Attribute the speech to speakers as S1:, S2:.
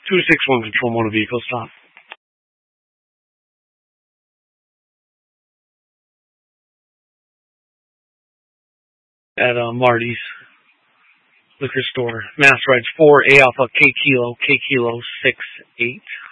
S1: 261 control motor vehicle stop. At Marty's liquor store. Mass rides 4 A Alpha K Kilo 6 8.